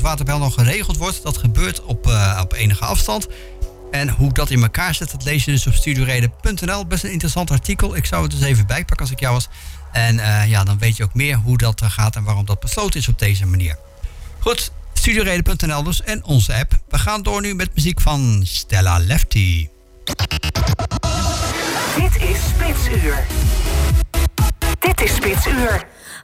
waterpeil nog geregeld wordt. Dat gebeurt op enige afstand. En hoe dat in elkaar zit, dat lees je dus op Studioreden.nl. Best een interessant artikel. Ik zou het dus even bijpakken als ik jou was. En dan weet je ook meer hoe dat gaat en waarom dat besloten is op deze manier. Goed, Studioreden.nl dus en onze app. We gaan door nu met muziek van Stella Lefty. Dit is Spitsuur.